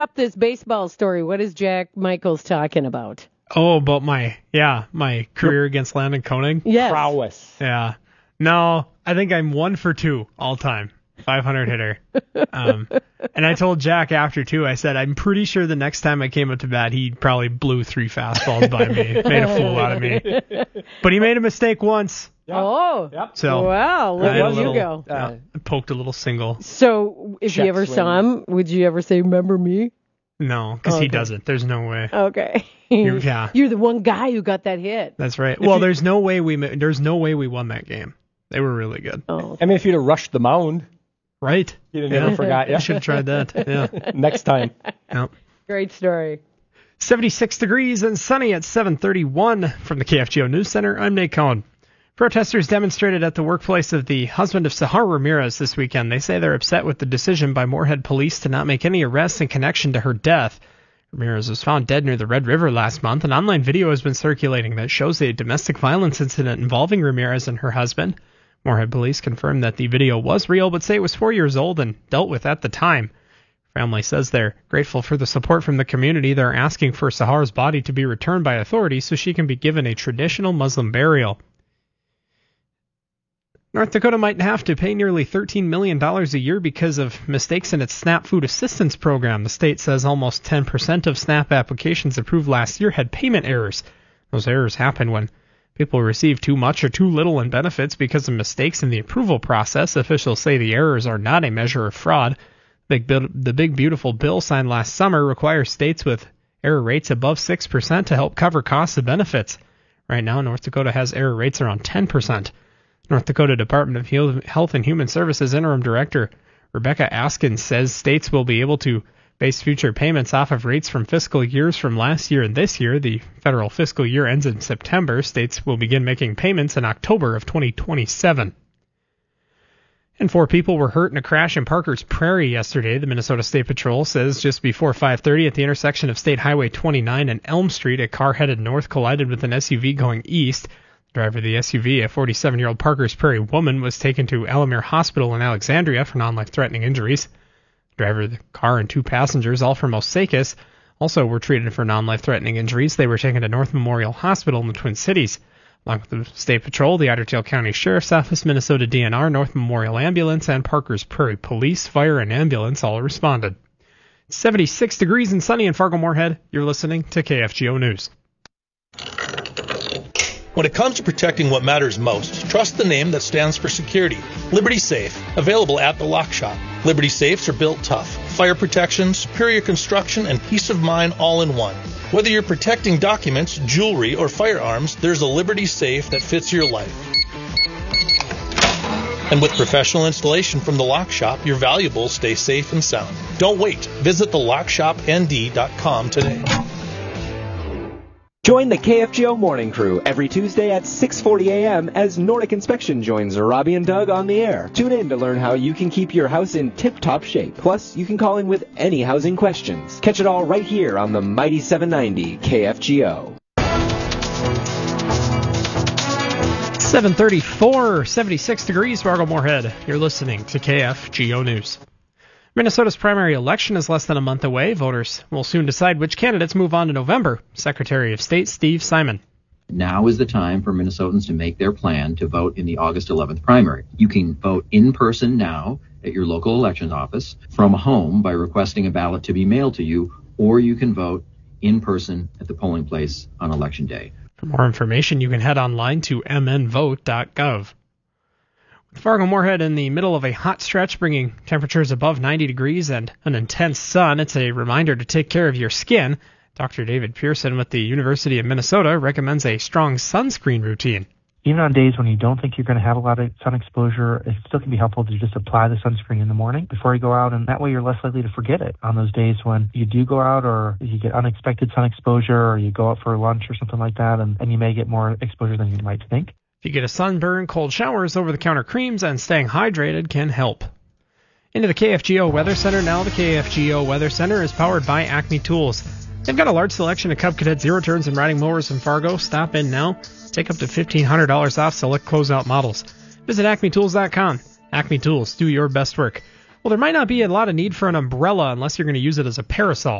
Up this baseball story. What is Jack Michaels talking about? Oh, about my career against Landon Koenig? Yes. Prowess. Yeah. No, I think I'm 1 for 2 all time. 500 hitter. And I told Jack after, too, I said, I'm pretty sure the next time I came up to bat, he probably blew 3 fastballs by me, made a fool out of me. But he made a mistake once. Yep. Oh. Yep. So, wow, look at you go. I poked a little single. So, if you Check ever swing. saw him, would you ever say, remember me? No, because he doesn't. There's no way. Okay. Yeah. You're the one guy who got that hit. That's right. Well, there's no way we won that game. They were really good. Oh. I mean, if you'd have rushed the mound, Right. you'd have never forgot. I Yeah. should have tried that. Yeah. Next time. Yep. Great story. 76 degrees and sunny at 7:31 from the KFGO News Center. I'm Nate Cohen. Protesters demonstrated at the workplace of the husband of Sahar Ramirez this weekend. They say they're upset with the decision by Moorhead police to not make any arrests in connection to her death. Ramirez was found dead near the Red River last month. An online video has been circulating that shows a domestic violence incident involving Ramirez and her husband. Moorhead police confirmed that the video was real, but say it was 4 years old and dealt with at the time. Family says they're grateful for the support from the community. They're asking for Sahar's body to be returned by authorities so she can be given a traditional Muslim burial. North Dakota might have to pay nearly $13 million a year because of mistakes in its SNAP food assistance program. The state says almost 10% of SNAP applications approved last year had payment errors. Those errors happen when people receive too much or too little in benefits because of mistakes in the approval process. Officials say the errors are not a measure of fraud. The big beautiful bill signed last summer requires states with error rates above 6% to help cover costs of benefits. Right now, North Dakota has error rates around 10%. North Dakota Department of Health and Human Services Interim Director Rebecca Askin says states will be able to base future payments off of rates from fiscal years from last year and this year. The federal fiscal year ends in September. States will begin making payments in October of 2027. And 4 people were hurt in a crash in Parker's Prairie yesterday. The Minnesota State Patrol says just before 5:30 at the intersection of State Highway 29 and Elm Street, a car headed north collided with an SUV going east. The driver of the SUV, a 47-year-old Parker's Prairie woman, was taken to Alamere Hospital in Alexandria for non-life-threatening injuries. The driver of the car and 2 passengers, all from Osakis, also were treated for non-life-threatening injuries. They were taken to North Memorial Hospital in the Twin Cities. Along with the State Patrol, the Otter Tail County Sheriff's Office, Minnesota DNR, North Memorial Ambulance, and Parker's Prairie Police, Fire, and Ambulance all responded. 76 degrees and sunny in Fargo-Moorhead. You're listening to KFGO News. When it comes to protecting what matters most, trust the name that stands for security. Liberty Safe, available at the Lock Shop. Liberty Safes are built tough. Fire protection, superior construction, and peace of mind all in one. Whether you're protecting documents, jewelry, or firearms, there's a Liberty Safe that fits your life. And with professional installation from the Lock Shop, your valuables stay safe and sound. Don't wait. Visit thelockshopnd.com today. Join the KFGO Morning Crew every Tuesday at 6:40 a.m. as Nordic Inspection joins Robbie and Doug on the air. Tune in to learn how you can keep your house in tip-top shape. Plus, you can call in with any housing questions. Catch it all right here on the Mighty 790 KFGO. 7:34, 76 degrees, Fargo-Moorhead. You're listening to KFGO News. Minnesota's primary election is less than a month away. Voters will soon decide which candidates move on to November. Secretary of State Steve Simon. Now is the time for Minnesotans to make their plan to vote in the August 11th primary. You can vote in person now at your local election office, from home by requesting a ballot to be mailed to you, or you can vote in person at the polling place on Election Day. For more information, you can head online to mnvote.gov. Fargo-Moorhead in the middle of a hot stretch, bringing temperatures above 90 degrees and an intense sun. It's a reminder to take care of your skin. Dr. David Pearson with the University of Minnesota recommends a strong sunscreen routine. Even on days when you don't think you're going to have a lot of sun exposure, it still can be helpful to just apply the sunscreen in the morning before you go out, and that way you're less likely to forget it on those days when you do go out or you get unexpected sun exposure or you go out for lunch or something like that, and you may get more exposure than you might think. If you get a sunburn, cold showers, over-the-counter creams, and staying hydrated can help. Into the KFGO Weather Center now. The KFGO Weather Center is powered by Acme Tools. They've got a large selection of Cub Cadet zero turns and riding mowers in Fargo. Stop in now. Take up to $1,500 off select closeout models. Visit acmetools.com. Acme Tools, do your best work. Well, there might not be a lot of need for an umbrella unless you're going to use it as a parasol.